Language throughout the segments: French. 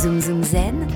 Zoom Zoom Zen.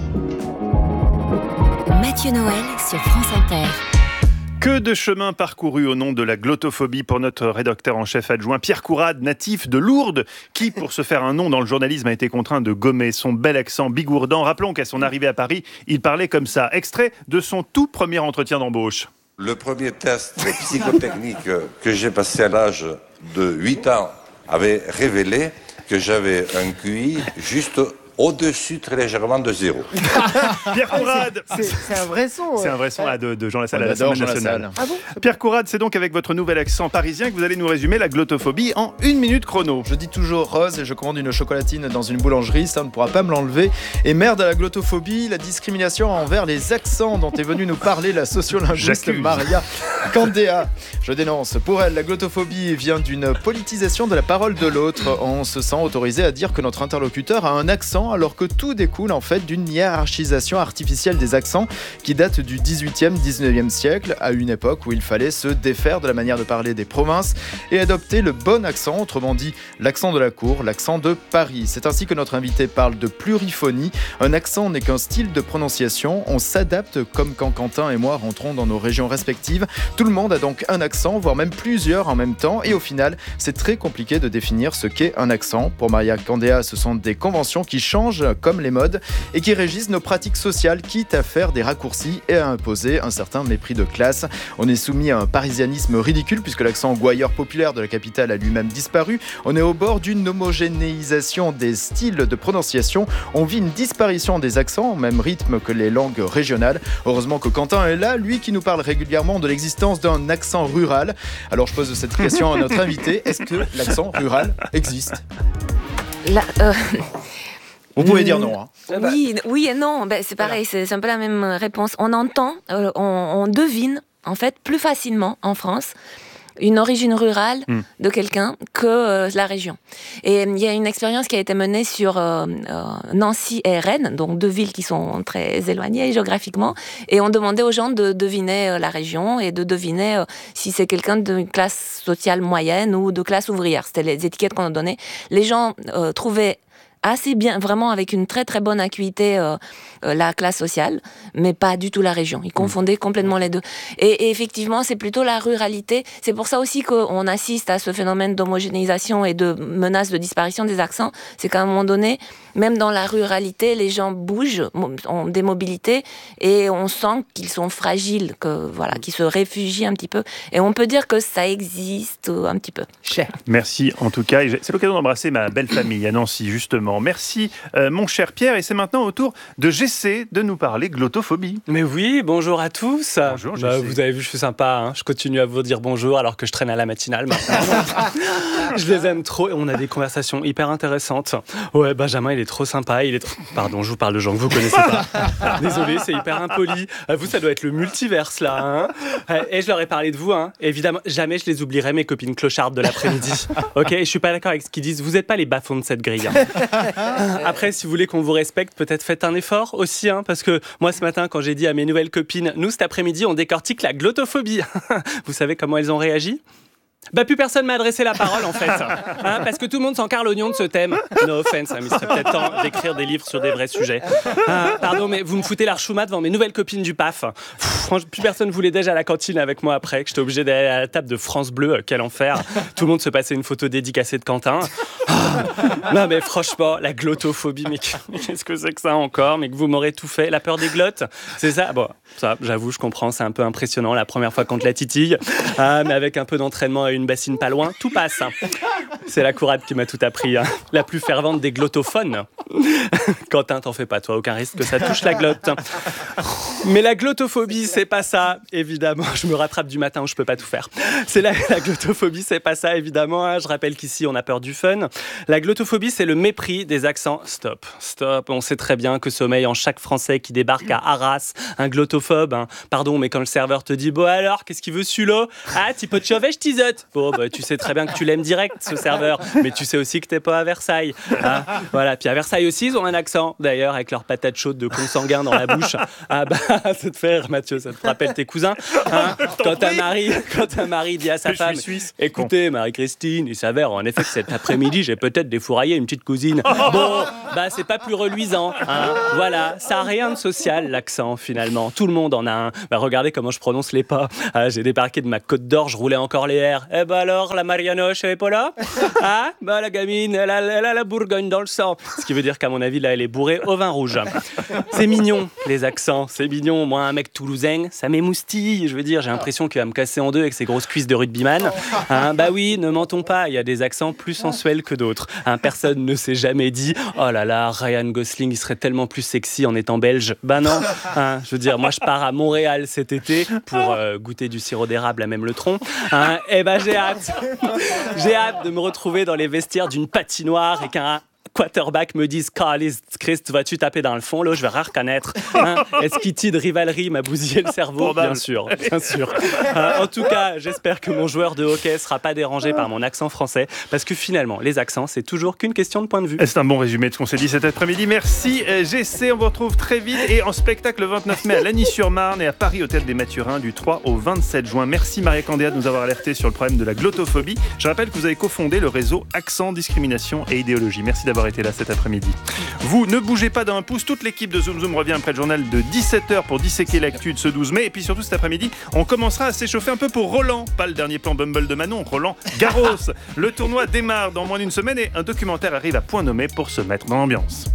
Mathieu Noël sur France Inter. Que de chemin parcouru au nom de la glottophobie pour notre rédacteur en chef adjoint Pierre Courade, natif de Lourdes, qui, pour se faire un nom dans le journalisme, a été contraint de gommer son bel accent bigourdan. Rappelons qu'à son arrivée à Paris, il parlait comme ça. Extrait de son tout premier entretien d'embauche. Le premier test psychotechnique que j'ai passé à l'âge de 8 ans avait révélé que j'avais un QI juste au-dessus très légèrement de 0. Pierre Courade, c'est un vrai son. C'est un vrai son de Jean Lassalle à J'adore l'Assemblée Jean nationale. Lassalle. Ah bon ? Pierre Courade, c'est donc avec votre nouvel accent parisien que vous allez nous résumer la glottophobie en 1 minute chrono. Je dis toujours rose et je commande une chocolatine dans une boulangerie, ça ne pourra pas me l'enlever. Et merde à la glottophobie, la discrimination envers les accents dont est venue nous parler la sociolinguiste J'accuse. Maria Candéa. Je dénonce. Pour elle, la glottophobie vient d'une politisation de la parole de l'autre. On se sent autorisé à dire que notre interlocuteur a un accent alors que tout découle en fait d'une hiérarchisation artificielle des accents qui date du 18e, 19e siècle, à une époque où il fallait se défaire de la manière de parler des provinces et adopter le bon accent, autrement dit l'accent de la cour, l'accent de Paris. C'est ainsi que notre invité parle de pluriphonie. Un accent n'est qu'un style de prononciation. On s'adapte comme quand Quentin et moi rentrons dans nos régions respectives. Tout le monde a donc un accent, voire même plusieurs en même temps. Et au final, c'est très compliqué de définir ce qu'est un accent. Pour Maria Candéa, ce sont des conventions qui changent comme les modes et qui régissent nos pratiques sociales, quitte à faire des raccourcis et à imposer un certain mépris de classe. On est soumis à un parisianisme ridicule puisque l'accent gouailleur populaire de la capitale a lui-même disparu. On est au bord d'une homogénéisation des styles de prononciation. On vit une disparition des accents au même rythme que les langues régionales. Heureusement que Quentin est là, lui qui nous parle régulièrement de l'existence d'un accent rural. Alors je pose cette question à notre invité. Est-ce que l'accent rural existe ? Vous pouvez dire non. Hein. Oui et non. C'est pareil, c'est un peu la même réponse. On entend, on devine, en fait, plus facilement en France, une origine rurale de quelqu'un que la région. Et il y a une expérience qui a été menée sur Nancy et Rennes, donc deux villes qui sont très éloignées géographiquement, et on demandait aux gens de deviner la région et de deviner si c'est quelqu'un d'une classe sociale moyenne ou de classe ouvrière. C'était les étiquettes qu'on a données. Les gens trouvaient assez bien, vraiment avec une très très bonne acuité la classe sociale, mais pas du tout la région. Ils confondaient complètement les deux. Et effectivement, c'est plutôt la ruralité. C'est pour ça aussi qu'on assiste à ce phénomène d'homogénéisation et de menace de disparition des accents. C'est qu'à un moment donné, même dans la ruralité, les gens bougent, ont des mobilités, et on sent qu'ils sont fragiles, qu'ils se réfugient un petit peu. Et on peut dire que ça existe un petit peu. Merci en tout cas. C'est l'occasion d'embrasser ma belle famille à Nancy, justement. Merci mon cher Pierre. Et c'est maintenant au tour de Jessé de nous parler glottophobie. Mais oui, bonjour à tous. Bonjour Jessé. Vous avez vu, je suis sympa. Hein. Je continue à vous dire bonjour alors que je traîne à la matinale maintenant. Je les aime trop et on a des conversations hyper intéressantes. Ouais, Benjamin, il est trop sympa. Pardon, je vous parle de gens que vous connaissez pas. Désolé, c'est hyper impoli. Vous, ça doit être le multiverse là. Hein. Et je leur ai parlé de vous. Hein. Évidemment, jamais je les oublierai, mes copines clochardes de l'après-midi. Ok, je suis pas d'accord avec ce qu'ils disent. Vous n'êtes pas les bas-fonds de cette grille. Hein. Après, si vous voulez qu'on vous respecte, peut-être faites un effort aussi, hein, parce que moi ce matin, quand j'ai dit à mes nouvelles copines, nous cet après-midi, on décortique la glottophobie. Vous savez comment elles ont réagi ? Plus personne m'a adressé la parole en fait, hein, parce que tout le monde s'en carre l'oignon de ce thème. No offense, hein, mais il serait peut-être temps d'écrire des livres sur des vrais sujets. Pardon, mais vous me foutez l'archouma devant mes nouvelles copines du PAF. Franchement, plus personne voulait déjà à la cantine avec moi après, que j'étais obligé d'aller à la table de France Bleu, quel enfer. Tout le monde se passait une photo dédicacée de Quentin. Non mais franchement, la glottophobie, mais qu'est-ce que c'est que ça encore ? Mais que vous m'aurez tout fait, la peur des glottes, c'est ça ? Bon, ça, j'avoue, je comprends, c'est un peu impressionnant la première fois qu'on te la titille, mais avec un peu d'entraînement et une bassine pas loin, tout passe. C'est la Courade qui m'a tout appris, hein. La plus fervente des glottophones. Quentin, t'en fais pas, toi, aucun risque que ça touche la glotte. Mais la glottophobie, c'est pas ça, évidemment. Je me rattrape du matin où je peux pas tout faire. C'est la glottophobie, c'est pas ça, évidemment. Hein. Je rappelle qu'ici, on a peur du fun. La glottophobie, c'est le mépris des accents. Stop. On sait très bien que sommeille en chaque Français qui débarque à Arras un glottophobe. Hein. Pardon, mais quand le serveur te dit « Bon alors, qu'est-ce qu'il veut celui-là ? Ah, petit pot de chauvet, tisote !» Bon, tu sais très bien que tu l'aimes direct, ce serveur. Mais tu sais aussi que t'es pas à Versailles. Hein. Voilà. Puis à Versailles aussi, ils ont un accent. D'ailleurs, avec leurs patates chaudes de consanguin dans la bouche. Ça te fait rire, Mathieu, Ça te rappelle tes cousins, hein, quand un mari dit à sa femme, écoutez, Marie-Christine, il s'avère en effet que cet après-midi, j'ai peut-être défouraillé une petite cousine. Bon, bah c'est pas plus reluisant. Hein. Voilà, ça a rien de social, l'accent, finalement. Tout le monde en a un. Bah, regardez comment je prononce les pas. Ah, j'ai débarqué de ma Côte d'Or, je roulais encore les R. Eh bah alors, la Marianoche, elle est pas là? Ah, bah la gamine, elle a la Bourgogne dans le sang. Ce qui veut dire qu'à mon avis, là, elle est bourrée au vin rouge. C'est mignon, les accents, c'est mignon. Moi, un mec toulousain, ça m'émoustille. Je veux dire, j'ai l'impression qu'il va me casser en deux avec ses grosses cuisses de rugbyman. Hein, bah oui, ne mentons pas, il y a des accents plus sensuels que d'autres. Hein, personne ne s'est jamais dit « Oh là là, Ryan Gosling, il serait tellement plus sexy en étant belge. » Bah non, hein, je veux dire, moi je pars à Montréal cet été pour goûter du sirop d'érable à même le tronc. Hein, et bah j'ai hâte. J'ai hâte de me retrouver dans les vestiaires d'une patinoire et qu'un quarterback me dise « Carlis, Christ, vas-tu taper dans le fond? Là, je vais rien reconnaître. Hein, est-ce qu'il de rivalerie m'a bousillé le cerveau? » Bien sûr, bien sûr. En tout cas, j'espère que mon joueur de hockey ne sera pas dérangé par mon accent français, parce que finalement, les accents, c'est toujours qu'une question de point de vue. C'est un bon résumé de ce qu'on s'est dit cet après-midi. Merci GC, on vous retrouve très vite et en spectacle le 29 mai à Lagny-sur-Marne et à Paris, Hôtel des Mathurins, du 3 au 27 juin. Merci Maria Candéa de nous avoir alerté sur le problème de la glottophobie. Je rappelle que vous avez cofondé le réseau Accent, Discrimination et Idéologie. Merci d'avoir été là cet après-midi. Vous ne bougez pas d'un pouce, toute l'équipe de Zoom Zoom revient après le journal de 17h pour disséquer l'actu de ce 12 mai. Et puis surtout cet après-midi, on commencera à s'échauffer un peu pour Roland, pas le dernier plan Bumble de Manon, Roland Garros. Le tournoi démarre dans moins d'une semaine et un documentaire arrive à point nommé pour se mettre dans l'ambiance.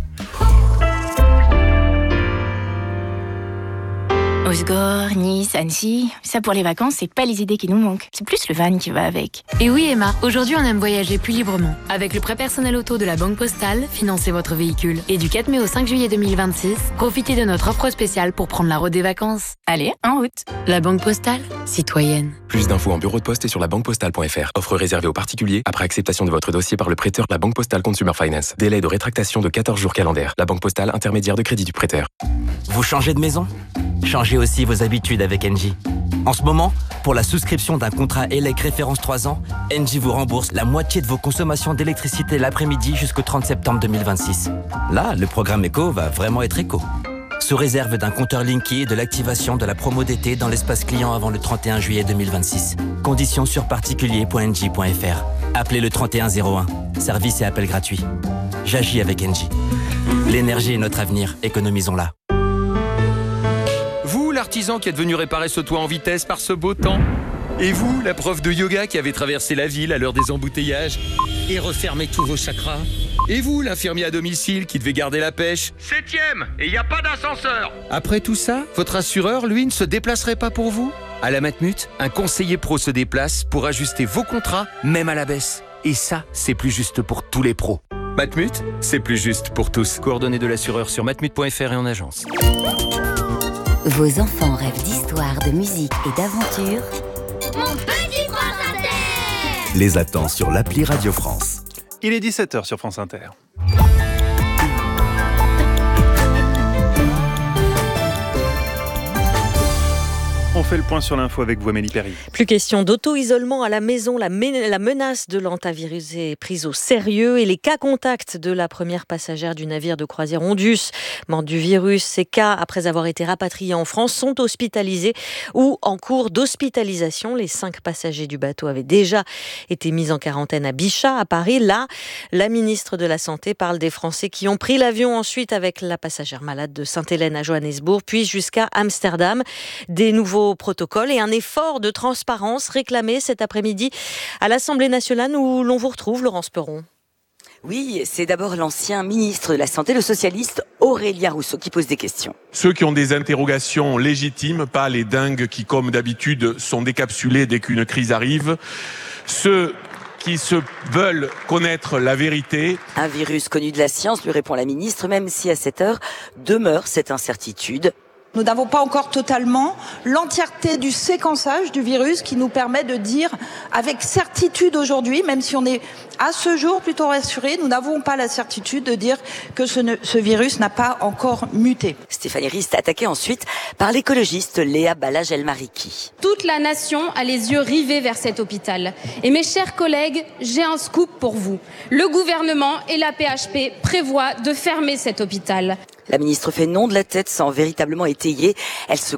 Osgore, Nice, Annecy, ça pour les vacances, c'est pas les idées qui nous manquent. C'est plus le van qui va avec. Et oui Emma, aujourd'hui on aime voyager plus librement. Avec le prêt personnel auto de la Banque Postale, financez votre véhicule. Et du 4 mai au 5 juillet 2026, profitez de notre offre spéciale pour prendre la route des vacances. Allez, en route. La Banque Postale, citoyenne. Plus d'infos en bureau de poste et sur labanquepostale.fr. Offre réservée aux particuliers après acceptation de votre dossier par le prêteur La Banque Postale Consumer Finance. Délai de rétractation de 14 jours calendaires. La Banque Postale, intermédiaire de crédit du prêteur. Vous changez de maison ? Changez aussi vos habitudes avec Engie. En ce moment, pour la souscription d'un contrat ELEC référence 3 ans, Engie vous rembourse la moitié de vos consommations d'électricité l'après-midi jusqu'au 30 septembre 2026. Là, le programme éco va vraiment être éco. Sous réserve d'un compteur Linky et de l'activation de la promo d'été dans l'espace client avant le 31 juillet 2026. Conditions sur particulier.engie.fr. Appelez le 3101. Service et appel gratuit. J'agis avec Engie. L'énergie est notre avenir, économisons-la. Vous, l'artisan qui êtes venu réparer ce toit en vitesse par ce beau temps. Et vous, la prof de yoga qui avait traversé la ville à l'heure des embouteillages et refermé tous vos chakras. Et vous, l'infirmier à domicile qui devait garder la pêche. 7e, et il n'y a pas d'ascenseur. Après tout ça, votre assureur, lui, ne se déplacerait pas pour vous? À la Matmut, un conseiller pro se déplace pour ajuster vos contrats, même à la baisse. Et ça, c'est plus juste pour tous les pros. Matmut, c'est plus juste pour tous. Coordonnées de l'assureur sur matmut.fr et en agence. Vos enfants rêvent d'histoire, de musique et d'aventure. Mon petit France Inter. Les attend sur l'appli Radio France. Il est 17h sur France Inter. On fait le point sur l'info avec vous, Amélie Perry. Plus question d'auto-isolement à la maison. La menace de l'hantavirus est prise au sérieux et les cas contacts de la première passagère du navire de croisière Ondus, morte du virus. Ces cas, après avoir été rapatriés en France, sont hospitalisés ou en cours d'hospitalisation. Les 5 passagers du bateau avaient déjà été mis en quarantaine à Bichat, à Paris. Là, la ministre de la Santé parle des Français qui ont pris l'avion ensuite avec la passagère malade de Sainte-Hélène à Johannesburg, puis jusqu'à Amsterdam. Des nouveaux protocole et un effort de transparence réclamé cet après-midi à l'Assemblée nationale où l'on vous retrouve, Laurence Perron. Oui, c'est d'abord l'ancien ministre de la Santé, le socialiste Aurélien Rousseau, qui pose des questions. Ceux qui ont des interrogations légitimes, pas les dingues qui, comme d'habitude, sont décapsulés dès qu'une crise arrive. Ceux qui se veulent connaître la vérité. Un virus connu de la science, lui répond la ministre, même si à cette heure demeure cette incertitude. Nous n'avons pas encore totalement l'entièreté du séquençage du virus qui nous permet de dire avec certitude aujourd'hui, même si on est à ce jour plutôt rassuré, nous n'avons pas la certitude de dire que ce virus n'a pas encore muté. Stéphanie Rist attaquée ensuite par l'écologiste Léa Balage-Elmariki. Toute la nation a les yeux rivés vers cet hôpital. Et mes chers collègues, j'ai un scoop pour vous. Le gouvernement et la PHP prévoient de fermer cet hôpital. La ministre fait non de la tête sans véritablement étayer. Elle se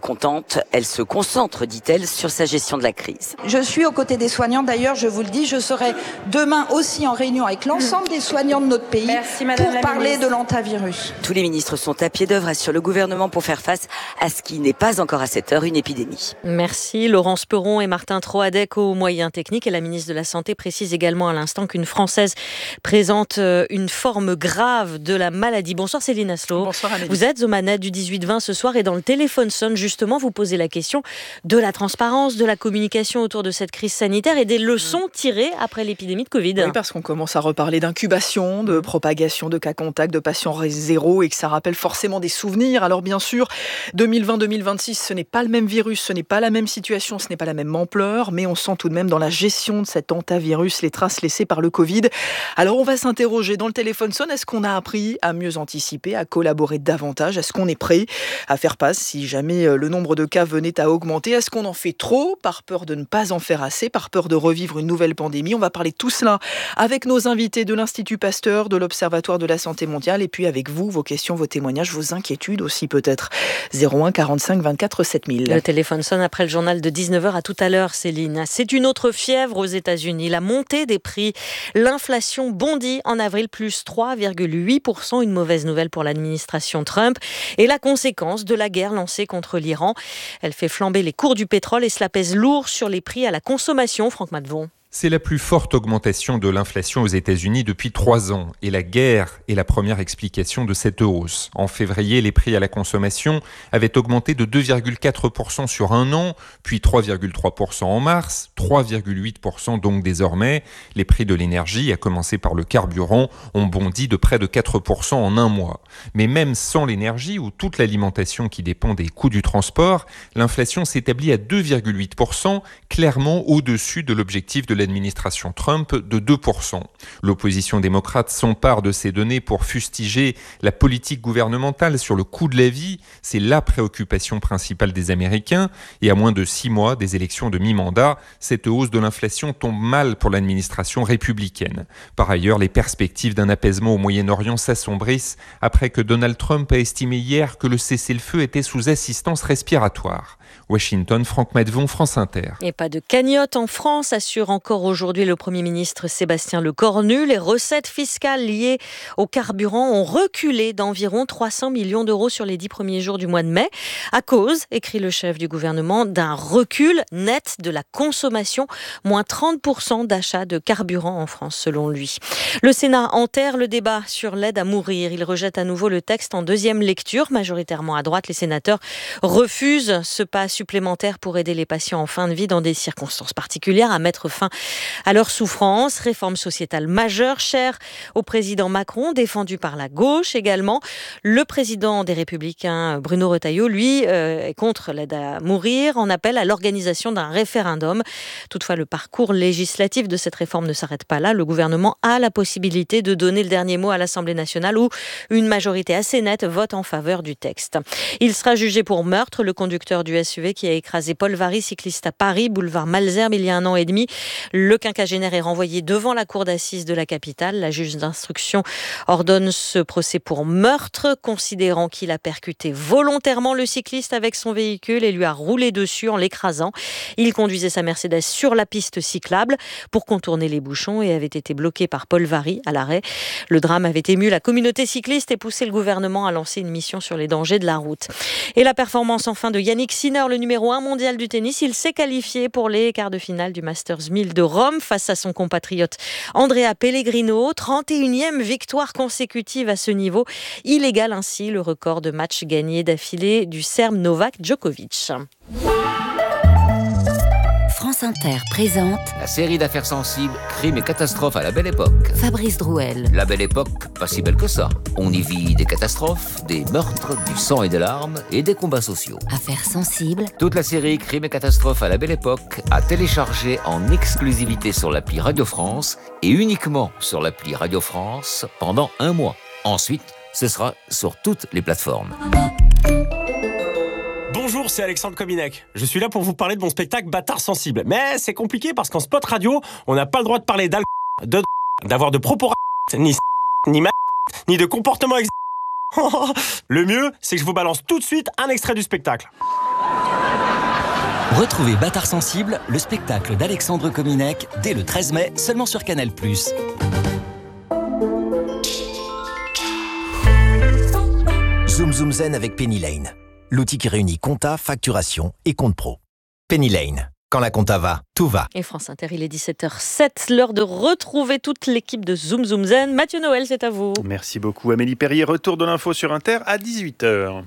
concentre, dit-elle, sur sa gestion de la crise. Je suis aux côtés des soignants. D'ailleurs, je vous le dis, je serai demain aussi en réunion avec l'ensemble des soignants de notre pays pour parler de l'hantavirus. Tous les ministres sont à pied d'œuvre, assure le gouvernement, pour faire face à ce qui n'est pas encore à cette heure une épidémie. Merci Laurence Perron et Martin Troadec aux moyens techniques. Et la ministre de la Santé précise également à l'instant qu'une Française présente une forme grave de la maladie. Bonsoir Céline Aslo. Bonsoir Amélie. Vous êtes aux manettes du 18-20 ce soir et dans le téléphone sonne justement, vous posez la question de la transparence, de la communication autour de cette crise sanitaire et des leçons tirées après l'épidémie de Covid. Oui, parce qu'on commence à reparler d'incubation, de propagation de cas contacts, de patients zéro et que ça rappelle forcément des souvenirs. Alors bien sûr, 2020-2026, ce n'est pas le même virus, ce n'est pas la même situation, ce n'est pas la même ampleur, mais on sent tout de même dans la gestion de cet hantavirus les traces laissées par le Covid. Alors on va s'interroger dans le téléphone sonne, est-ce qu'on a appris à mieux anticiper, à collaborer davantage? Est-ce qu'on est prêt à faire face si jamais le nombre de cas venait à augmenter? Est-ce qu'on en fait trop par peur de ne pas en faire assez, par peur de revivre une nouvelle pandémie? On va parler de tout cela avec nos invités de l'Institut Pasteur, de l'Observatoire de la Santé mondiale et puis avec vous, vos questions, vos témoignages, vos inquiétudes aussi peut-être. 01 45 24 7000. Le téléphone sonne après le journal de 19h. À tout à l'heure, Céline. C'est une autre fièvre aux États-Unis. La montée des prix. L'inflation bondit en avril, plus 3,8%. Une mauvaise nouvelle pour l'administration Trump. Et la conséquence de la guerre lancée contre l'Iran. Elle fait flamber les cours du pétrole et cela pèse lourd sur les prix à la consommation. Franck Matvon. C'est la plus forte augmentation de l'inflation aux États-Unis depuis 3 ans. Et la guerre est la première explication de cette hausse. En février, les prix à la consommation avaient augmenté de 2,4% sur un an, puis 3,3% en mars, 3,8% donc désormais. Les prix de l'énergie, à commencer par le carburant, ont bondi de près de 4% en un mois. Mais même sans l'énergie ou toute l'alimentation qui dépend des coûts du transport, l'inflation s'établit à 2,8%, clairement au-dessus de l'objectif de l'administration Trump de 2%. L'opposition démocrate s'empare de ces données pour fustiger la politique gouvernementale sur le coût de la vie. C'est la préoccupation principale des Américains. Et à moins de 6 mois des élections de mi-mandat, cette hausse de l'inflation tombe mal pour l'administration républicaine. Par ailleurs, les perspectives d'un apaisement au Moyen-Orient s'assombrissent après que Donald Trump a estimé hier que le cessez-le-feu était sous assistance respiratoire. Washington, Franck Matvon, France Inter. Et pas de cagnotte en France, assure encore aujourd'hui le Premier ministre Sébastien Lecornu. Les recettes fiscales liées au carburant ont reculé d'environ 300 millions d'euros sur les 10 premiers jours du mois de mai, à cause, écrit le chef du gouvernement, d'un recul net de la consommation, moins 30% d'achats de carburant en France, selon lui. Le Sénat enterre le débat sur l'aide à mourir. Il rejette à nouveau le texte en deuxième lecture. Majoritairement à droite, les sénateurs refusent ce pas supplémentaire pour aider les patients en fin de vie dans des circonstances particulières à mettre fin à leur souffrance. Réforme sociétale majeure, chère au président Macron, défendue par la gauche également. Le président des Républicains, Bruno Retailleau, lui, est contre l'aide à mourir, en appelle à l'organisation d'un référendum. Toutefois, le parcours législatif de cette réforme ne s'arrête pas là. Le gouvernement a la possibilité de donner le dernier mot à l'Assemblée nationale où une majorité assez nette vote en faveur du texte. Il sera jugé pour meurtre. Le conducteur du SUV qui a écrasé Paul Varry, cycliste à Paris, boulevard Malesherbes, il y a 1 an et demi. Le quinquagénaire est renvoyé devant la cour d'assises de la capitale. La juge d'instruction ordonne ce procès pour meurtre, considérant qu'il a percuté volontairement le cycliste avec son véhicule et lui a roulé dessus en l'écrasant. Il conduisait sa Mercedes sur la piste cyclable pour contourner les bouchons et avait été bloqué par Paul Varry à l'arrêt. Le drame avait ému la communauté cycliste et poussé le gouvernement à lancer une mission sur les dangers de la route. Et la performance enfin de Yannick Sinner, le numéro 1 mondial du tennis. Il s'est qualifié pour les quarts de finale du Masters 1000 de Rome face à son compatriote Andrea Pellegrino. 31e victoire consécutive à ce niveau. Il égale ainsi le record de matchs gagnés d'affilée du Serbe Novak Djokovic. France Inter présente la série d'affaires sensibles, crimes et catastrophes à la Belle Époque. Fabrice Drouel. La Belle Époque, pas si belle que ça. On y vit des catastrophes, des meurtres, du sang et des larmes et des combats sociaux. Affaires sensibles. Toute la série Crimes et catastrophes à la Belle Époque à télécharger en exclusivité sur l'appli Radio France et uniquement sur l'appli Radio France pendant 1 mois. Ensuite, ce sera sur toutes les plateformes. Bonjour, c'est Alexandre Kominek. Je suis là pour vous parler de mon spectacle Bâtard sensible. Mais c'est compliqué parce qu'en spot radio, on n'a pas le droit de parler d'avoir de propos ni de comportement Le mieux, c'est que je vous balance tout de suite un extrait du spectacle. Retrouvez Bâtard sensible, le spectacle d'Alexandre Kominec, dès le 13 mai, seulement sur Canal+. Zoom Zoom Zen avec Penny Lane. L'outil qui réunit compta, facturation et compte pro. Penny Lane. Quand la compta va, tout va. Et France Inter, il est 17h07, l'heure de retrouver toute l'équipe de Zoom Zoom Zen. Mathieu Noël, c'est à vous. Merci beaucoup Amélie Perrier, retour de l'info sur Inter à 18h.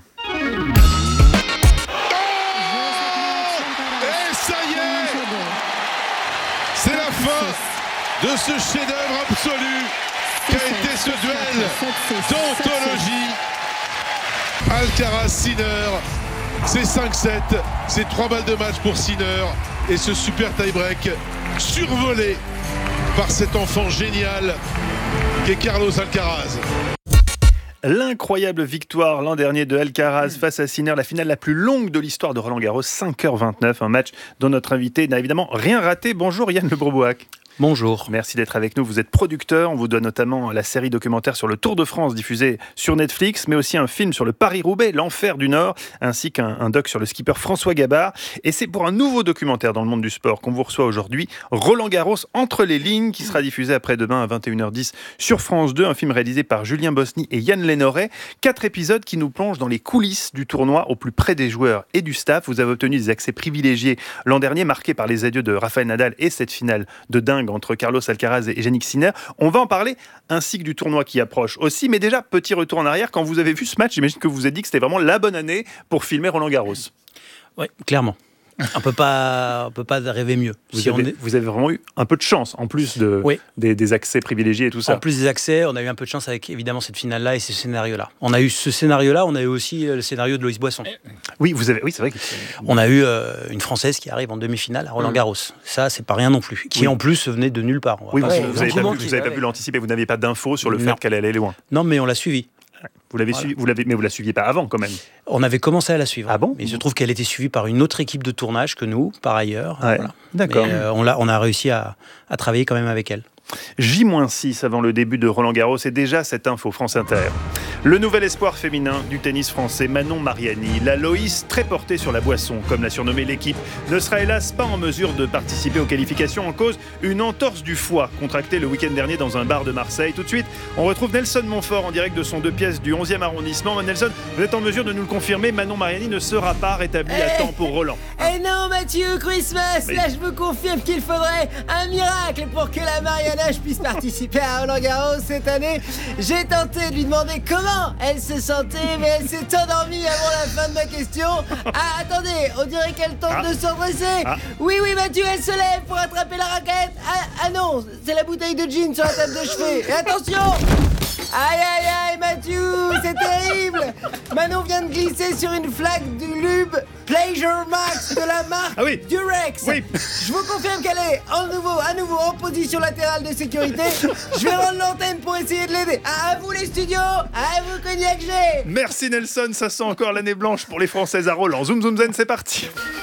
C'est la fin de ce chef-d'œuvre absolu qu'a été ce duel d'anthologie. Alcaraz-Sinner, c'est 5-7, c'est 3 balles de match pour Sinner et ce super tie-break survolé par cet enfant génial qu'est Carlos Alcaraz. L'incroyable victoire l'an dernier de Alcaraz face à Sinner, la finale la plus longue de l'histoire de Roland-Garros, 5h29, un match dont notre invité n'a évidemment rien raté. Bonjour Yann Le Bourboac. Bonjour. Merci d'être avec nous. Vous êtes producteur. On vous doit notamment la série documentaire sur le Tour de France diffusée sur Netflix, mais aussi un film sur le Paris-Roubaix, l'Enfer du Nord, ainsi qu'un doc sur le skipper François Gabard. Et c'est pour un nouveau documentaire dans le monde du sport qu'on vous reçoit aujourd'hui, Roland-Garros entre les lignes, qui sera diffusé après-demain à 21h10 sur France 2, un film réalisé par Julien Bosny et Yann Lénoret. 4 épisodes qui nous plongent dans les coulisses du tournoi, au plus près des joueurs et du staff. Vous avez obtenu des accès privilégiés l'an dernier, marqués par les adieux de Rafael Nadal et cette finale de dingue entre Carlos Alcaraz et Jannik Sinner. On va en parler, ainsi que du tournoi qui approche aussi. Mais déjà, petit retour en arrière, quand vous avez vu ce match, j'imagine que vous vous êtes dit que c'était vraiment la bonne année pour filmer Roland-Garros. Oui, clairement. On peut pas rêver mieux. Vous avez vraiment eu un peu de chance, en plus des accès privilégiés et tout ça. En plus des accès, on a eu un peu de chance avec évidemment cette finale-là et ce scénario-là. On a eu ce scénario-là, on a eu aussi le scénario de Loïs Boisson. Oui, c'est vrai. On a eu une Française qui arrive en demi-finale à Roland-Garros. Ça, c'est pas rien non plus. Qui en plus venait de nulle part. Oui, vous n'avez pas pu l'anticiper, vous n'aviez pas d'infos sur le fait qu'elle allait loin. Non, mais on l'a suivi. Vous l'avez suivi, mais vous la suiviez pas avant quand même. On avait commencé à la suivre. Ah bon ? Mais il se trouve qu'elle était suivie par une autre équipe de tournage que nous, par ailleurs. Ouais. Voilà. D'accord. Mais, on a réussi à travailler quand même avec elle. J-6 avant le début de Roland-Garros, et déjà cette info France Inter. Le nouvel espoir féminin du tennis français, Manon Mariani, la Loïs très portée sur la boisson, comme l'a surnommée l'équipe, ne sera hélas pas en mesure de participer aux qualifications en cause une entorse du foie contractée le week-end dernier dans un bar de Marseille. Tout de suite, on retrouve Nelson Montfort en direct de son 2 pièces du 11e arrondissement. Nelson, vous êtes en mesure de nous le confirmer, Manon Mariani ne sera pas rétablie à temps pour Roland. Eh non Mathieu, Christmas, là je vous confirme qu'il faudrait un miracle pour que la Marianage puisse participer à Roland-Garros cette année. J'ai tenté de lui demander comment elle se sentait, mais elle s'est endormie avant la fin de ma question. Ah attendez, on dirait qu'elle tente de se redresser. Oui Mathieu, elle se lève pour attraper la raquette. Ah non, c'est la bouteille de gin sur la table de chevet. Et attention! Aïe Mathieu, c'est terrible. Manon vient de glisser sur une flaque du lube Pleasure Max de la marque Durex. Oui. Je vous confirme qu'elle est à nouveau en position latérale de sécurité. Je vais rendre l'antenne pour essayer de l'aider. À vous les studios, à vous Cognac G. Merci Nelson, ça sent encore l'année blanche pour les Françaises à Roland. Zoom Zoom Zen, c'est parti.